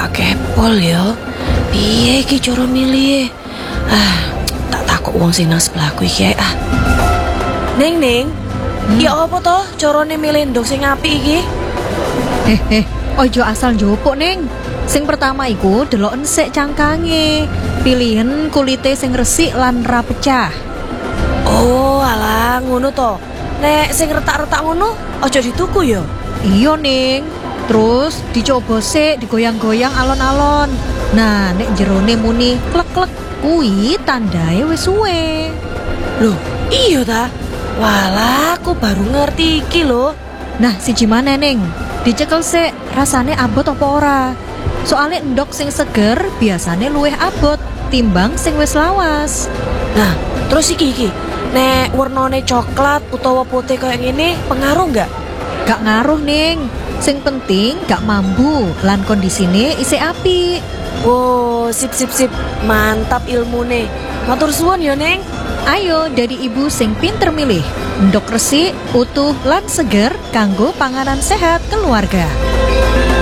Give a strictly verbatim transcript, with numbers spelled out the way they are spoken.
kepol ya. Piye iki cara milih? Ah, tak takut wong sing nang sebelahku iki ah. Ning ning, hmm? Ya apa toh carane milih ndok sing apik iki? Eh eh, ojo asal njopok Ning. Sing pertama iku delok ensik cangkange. Pilihan kulite sing resik lan ra pecah. Oh, alah ngono to. Nek sing retak-retak ngono aja dituku ya. Iya Ning. Terus dicoba sik digoyang-goyang alon-alon. Nah, nek jerone muni klek-klek kuwi tandae wis suwe. Loh, iya ta? Walah, aku baru ngerti iki lho. Nah, siji maneh Ning. Dicekel sik rasane abot apa ora. Soale endok sing seger biasane luwih abot timbang sing wis lawas. Nah, terus iki iki. Nek warnane coklat utawa putih kayak gini pengaruh nggak? Gak ngaruh Ning. Sing penting gak mambu lan kondisine isih apik. Wow, sip sip sip. Mantap ilmune. Matur suwun ya, Neng. Ayo dari ibu sing pinter milih. Endok resik, utuh lan seger kanggo panganan sehat keluarga.